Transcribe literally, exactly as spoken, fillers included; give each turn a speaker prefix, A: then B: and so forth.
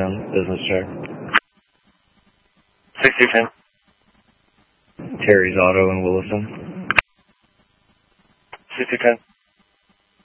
A: Down, business check.
B: six two ten.
A: Terry's Auto in Williston.
B: six two ten.